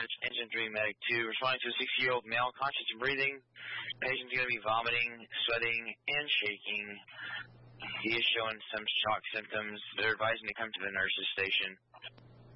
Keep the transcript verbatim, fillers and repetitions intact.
Dispatch, Engine three, Medic two, responding to a sixty-year-old male, conscious and breathing. Patient's going to be vomiting, sweating, and shaking. He is showing some shock symptoms. They're advising to come to the nurse's station.